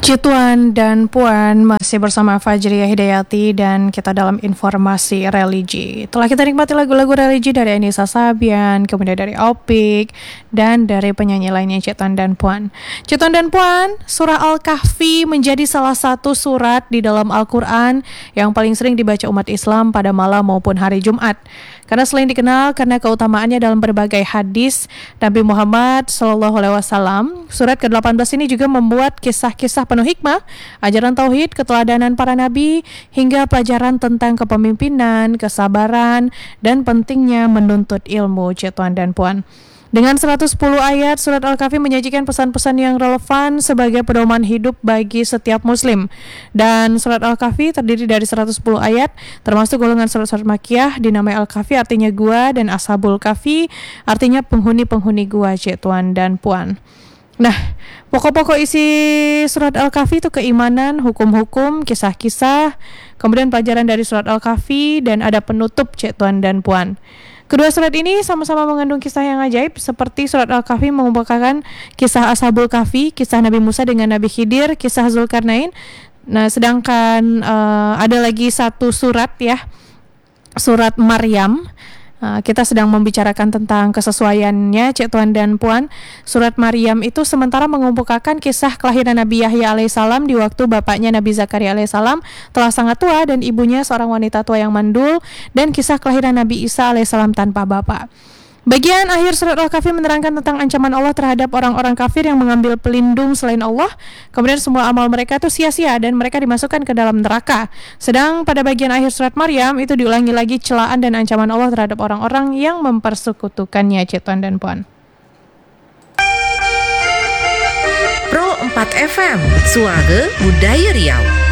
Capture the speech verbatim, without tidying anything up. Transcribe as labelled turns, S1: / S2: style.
S1: Cituan dan Puan masih bersama Fajriya Hidayati dan kita dalam informasi religi. Telah kita nikmati lagu-lagu religi dari Anissa Sabian, kemudian dari Opik, dan dari penyanyi lainnya Cituan dan Puan. Cituan dan Puan, surah Al-Kahfi menjadi salah satu surat di dalam Al-Quran yang paling sering dibaca umat Islam pada malam maupun hari Jumat. Karena selain dikenal karena keutamaannya dalam berbagai hadis Nabi Muhammad shallallahu alaihi wasallam, surat ke delapan belas ini juga membuat kisah-kisah penuh hikmah, ajaran tauhid, keteladanan para nabi, hingga pelajaran tentang kepemimpinan, kesabaran, dan pentingnya menuntut ilmu. Cituan dan Puan. Dengan seratus sepuluh ayat, surat Al-Kahfi menyajikan pesan-pesan yang relevan sebagai pedoman hidup bagi setiap muslim. Dan surat Al-Kahfi terdiri dari seratus sepuluh ayat, termasuk golongan surat-surat Makkiyah, dinamai Al-Kahfi artinya gua, dan Ashabul Kahfi artinya penghuni-penghuni gua. Cituan dan Puan. Nah, pokok-pokok isi surat Al-Kahfi itu keimanan, hukum-hukum, kisah-kisah, kemudian pelajaran dari surat Al-Kahfi, dan ada penutup. Cituan dan Puan. Kedua surat ini sama-sama mengandung kisah yang ajaib, seperti surat Al-Kahfi mengumpulkan kisah Ashabul Kahfi, kisah Nabi Musa dengan Nabi Khidir, kisah Zulkarnain. Nah, sedangkan uh, ada lagi satu surat ya, surat Maryam. Uh, kita sedang membicarakan tentang kesesuaiannya. Cituan dan Puan. Surat Maryam itu sementara mengumpulkan kisah kelahiran Nabi Yahya alaihissalam di waktu bapaknya Nabi Zakaria alaihissalam telah sangat tua dan ibunya seorang wanita tua yang mandul, dan kisah kelahiran Nabi Isa alaihissalam tanpa bapak. Bagian akhir surat Al-Kahfi menerangkan tentang ancaman Allah terhadap orang-orang kafir yang mengambil pelindung selain Allah. Kemudian semua amal mereka itu sia-sia dan mereka dimasukkan ke dalam neraka. Sedang pada bagian akhir surat Maryam itu diulangi lagi celaan dan ancaman Allah terhadap orang-orang yang mempersekutukannya. Cituan dan Puan.
S2: Pro empat F M, Suara Budaya Riau.